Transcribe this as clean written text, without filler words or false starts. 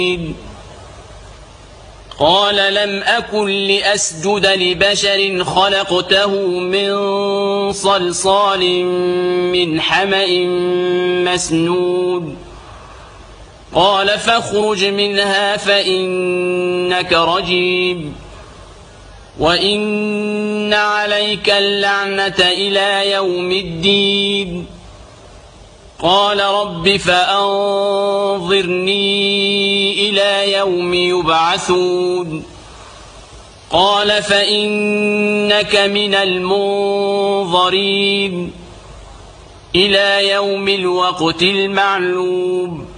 قال لم أكن لأسجد لبشر خلقته من صلصال من حمأ مسنود قال فاخرج منها فإنك رجيم وإن عليك اللعنة إلى يوم الدين قال رب فأنظرني إلى يوم يبعثون قال فإنك من المنظرين إلى يوم الوقت المعلوم